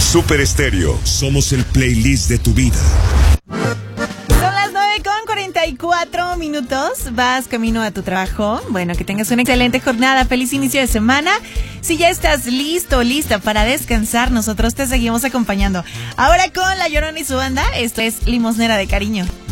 Super Estéreo. Somos el playlist de tu vida. Son las 9:44. Vas camino a tu trabajo. Bueno, que tengas una excelente jornada. Feliz inicio de semana. Si ya estás listo, lista para descansar, nosotros te seguimos acompañando. Ahora con La Llorona y su banda, esto es Limosnera de Cariño.